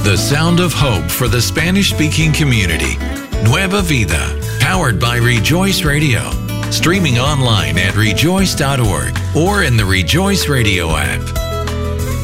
The sound of hope for the Spanish-speaking community. Nueva Vida, powered by Rejoice Radio. Streaming online at rejoice.org or in the Rejoice Radio app.